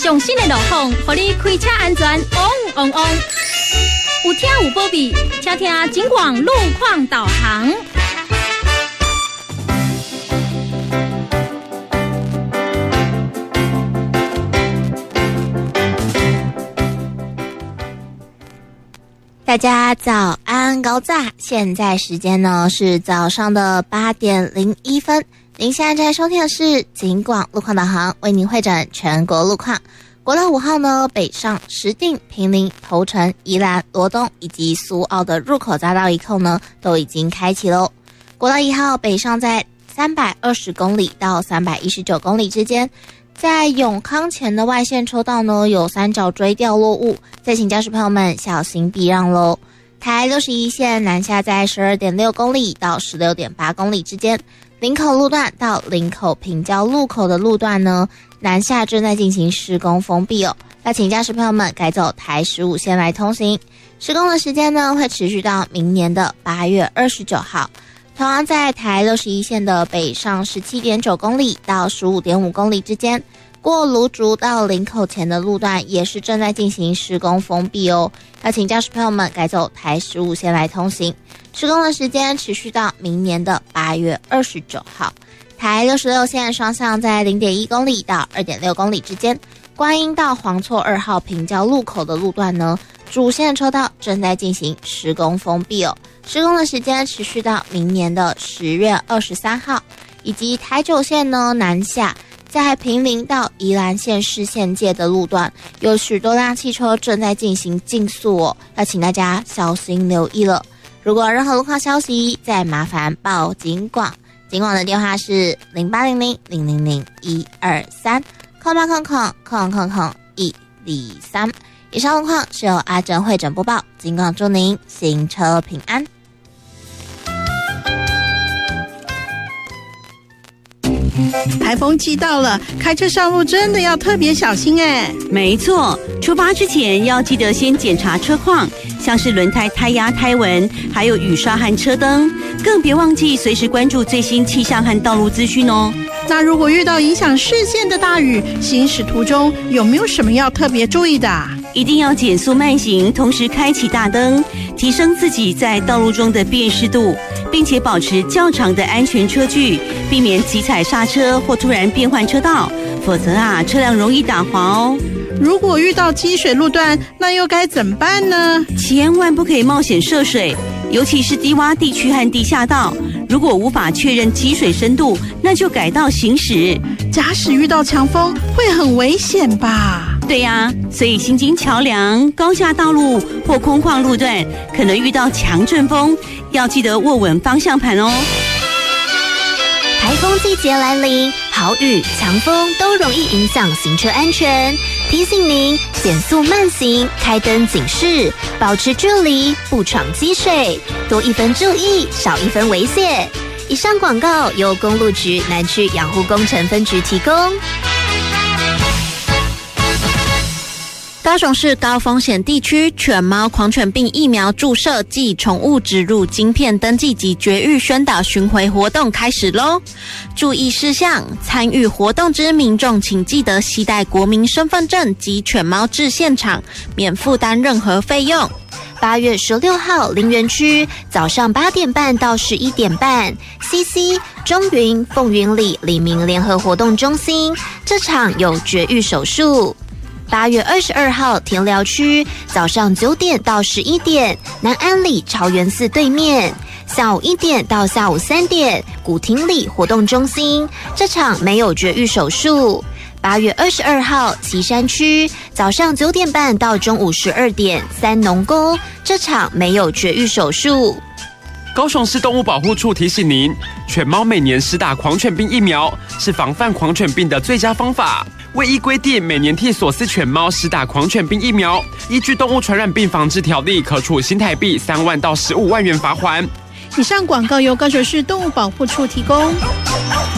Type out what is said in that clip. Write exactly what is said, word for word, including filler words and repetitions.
上新的路况，让你开车安全旺旺旺。有听有保庇，请听警广路况导航。 大家早安高炸，现在时间呢是早上的八点零一分。您现在在收听的是警广路况导航，为您会诊全国路况。国道五号呢，北上石碇、坪林、头城、宜兰、罗东以及苏澳的入口匝道一扣呢，都已经开启喽。国道一号北上在三百二十公里到三百一十九公里之间。在永康前的外线车道呢，有三角锥掉落物，再请驾驶朋友们小心避让喽。台六十一线南下在 十二点六公里到 十六点八公里之间，林口路段到林口平交路口的路段呢，南下正在进行施工封闭哦，要请驾驶朋友们改走台十五线来通行。施工的时间呢，会持续到明年的八月二十九号。同样在台六十一线的北上 十七点九公里到 十五点五公里之间，过芦竹到林口前的路段也是正在进行施工封闭哦，要请驾驶朋友们改走台十五线来通行。施工的时间持续到明年的八月二十九号。台六十六线双向在 零点一公里到 二点六公里之间，观音到黄厝二号平交路口的路段呢，主线车道正在进行施工封闭哦。施工的时间持续到明年的十月二十三号，以及台九线呢南下，在坪林到宜兰县市县界的路段，有许多辆汽车正在进行竞速哦，要请大家小心留意了。如果有任何路况消息，再麻烦报警广，警广的电话是零八零零零零零一二三，空八空空空空空一零三。以上路况是由阿珍会诊播报，警广祝您行车平安。 台风季到了，开车上路真的要特别小心哎。 没错，出发之前要记得先检查车况，像是轮胎胎压、胎纹，还有雨刷和车灯，更别忘记随时关注最新气象和道路资讯哦。 那如果遇到影响视线的大雨，行驶途中有没有什么要特别注意的？ 一定要减速慢行，同时开启大灯，提升自己在道路中的辨识度，并且保持较长的安全车距，避免急踩刹车或突然变换车道，否则啊，车辆容易打滑哦。 如果遇到积水路段，那又该怎么办呢？ 千万不可以冒险涉水，尤其是低洼地区和地下道。如果无法确认积水深度，那就改道行驶。 假使遇到强风，会很危险吧？ 对呀、啊，所以行经桥梁、高架道路或空旷路段，可能遇到强阵风，要记得握稳方向盘哦。 台风季节来临，豪雨、强风都容易影响行车安全。提醒您减速慢行，开灯警示，保持距离，不闯积水，多一分注意，少一分危险。以上广告由公路局南区养护工程分局提供。高雄市高风险地区犬猫狂犬病疫苗注射暨宠物植入晶片登记及绝育宣导巡回活动开始咯！注意事项：参与活动之民众请记得携带国民身份证及犬猫至现场，免负担任何费用。八月十六号，林园区早上八点半到十一点半 ，C C 中云凤云里李明联合活动中心，这场有绝育手术。八月二十二号，田寮区早上九点到十一点，南安里朝元寺对面；下午一点到下午三点，古亭里活动中心，这场没有绝育手术。八月二十二号，旗山区早上九点半到中午十二点，三农宫，这场没有绝育手术。 高雄市动物保护处提醒您，犬猫每年施打狂犬病疫苗是防范狂犬病的最佳方法。为依规定，每年替所饲犬猫施打狂犬病疫苗，依据《动物传染病防治条例》，可处新台币三万到十五万元罚锾。 以上广告由高雄市动物保护处提供。